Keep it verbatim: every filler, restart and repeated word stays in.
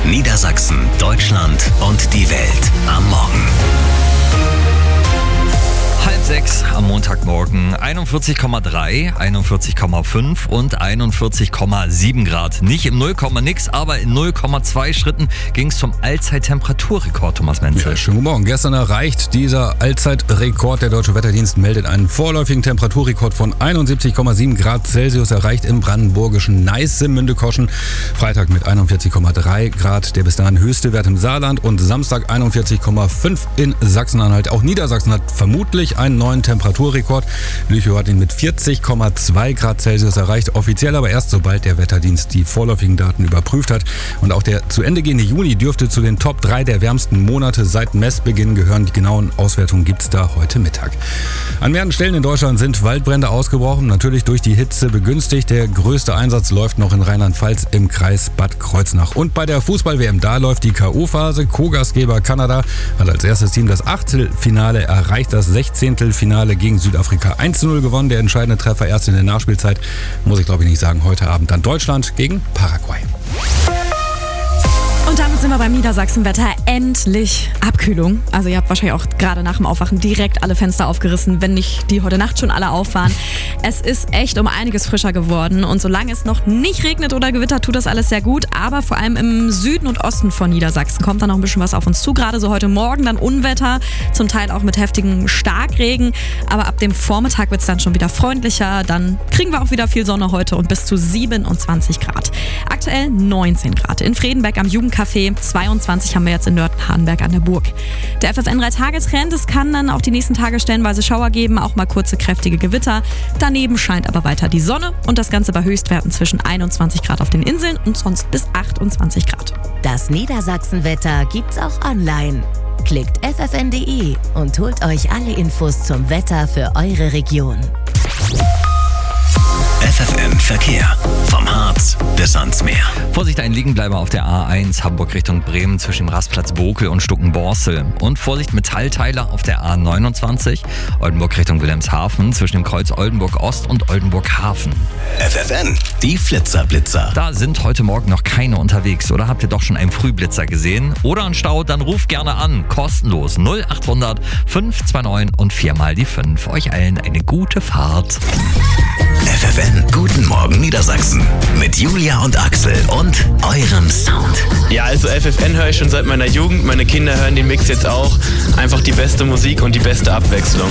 Niedersachsen, Deutschland und die Welt am Morgen. Halb sechs am Montagmorgen, einundvierzig Komma drei, einundvierzig Komma fünf und einundvierzig Komma sieben Grad. Nicht im null, nix, aber in null Komma zwei Schritten ging es zum Allzeittemperaturrekord, Thomas Menzel. Ja, schönen guten Morgen. Gestern erreicht dieser Allzeitrekord. Der Deutsche Wetterdienst meldet einen vorläufigen Temperaturrekord von einundsiebzig Komma sieben Grad Celsius erreicht im brandenburgischen Neiße-Mündekoschen. Freitag mit einundvierzig Komma drei Grad, der bis dahin höchste Wert im Saarland, und Samstag einundvierzig Komma fünf in Sachsen-Anhalt. Auch Niedersachsen hat vermutlich einen neuen Temperaturrekord. Lüchow hat ihn mit vierzig Komma zwei Grad Celsius erreicht, offiziell aber erst, sobald der Wetterdienst die vorläufigen Daten überprüft hat. Und auch der zu Ende gehende Juni dürfte zu den Top drei der wärmsten Monate seit Messbeginn gehören. Die genauen Auswertungen gibt es da heute Mittag. An mehreren Stellen in Deutschland sind Waldbrände ausgebrochen, natürlich durch die Hitze begünstigt. Der größte Einsatz läuft noch in Rheinland-Pfalz im Kreis Bad Kreuznach. Und bei der Fußball-W M, da läuft die K O-Phase. Co-Gastgeber Kanada hat als erstes Team das Achtelfinale erreicht, das Sechzehntelfinale gegen Südafrika eins zu null gewonnen. Der entscheidende Treffer erst in der Nachspielzeit, muss ich glaube ich nicht sagen. Heute Abend dann Deutschland gegen Paraguay. Und damit sind wir beim Niedersachsenwetter. Endlich Abkühlung. Also ihr habt wahrscheinlich auch gerade nach dem Aufwachen direkt alle Fenster aufgerissen, wenn nicht die heute Nacht schon alle auf waren. Es ist echt um einiges frischer geworden, und solange es noch nicht regnet oder gewittert, tut das alles sehr gut. Aber vor allem im Süden und Osten von Niedersachsen kommt da noch ein bisschen was auf uns zu. Gerade so heute Morgen dann Unwetter, zum Teil auch mit heftigem Starkregen. Aber ab dem Vormittag wird es dann schon wieder freundlicher. Dann kriegen wir auch wieder viel Sonne heute und bis zu siebenundzwanzig Grad. Aktuell neunzehn Grad. In Fredenberg am Jugendcafé, zweiundzwanzig haben wir jetzt in Nörten-Hardenberg an der Burg. Der F F N drei Tage Trend, es kann dann auch die nächsten Tage stellenweise Schauer geben, auch mal kurze kräftige Gewitter. Daneben scheint aber weiter die Sonne, und das Ganze bei Höchstwerten zwischen einundzwanzig Grad auf den Inseln und sonst bis achtundzwanzig Grad. Das Niedersachsenwetter gibt's auch online. Klickt f f n punkt d e und holt euch alle Infos zum Wetter für eure Region. F F N Verkehr. Vom Harz bis ans Meer. Vorsicht, ein Liegenbleiber auf der A eins, Hamburg Richtung Bremen zwischen dem Rastplatz Bokel und Stuckenborstel. Und Vorsicht, Metallteile auf der A neunundzwanzig, Oldenburg Richtung Wilhelmshaven zwischen dem Kreuz Oldenburg Ost und Oldenburg Hafen. F F N, die Flitzerblitzer. Da sind heute Morgen noch keine unterwegs. Oder habt ihr doch schon einen Frühblitzer gesehen? Oder einen Stau? Dann ruft gerne an. Kostenlos null achthundert fünf zwei neun und viermal die fünf. Euch allen eine gute Fahrt. F F N, guten Morgen Niedersachsen. Mit Julia und Axel und eurem Sound. Ja, also F F N höre ich schon seit meiner Jugend. Meine Kinder hören den Mix jetzt auch. Einfach die beste Musik und die beste Abwechslung.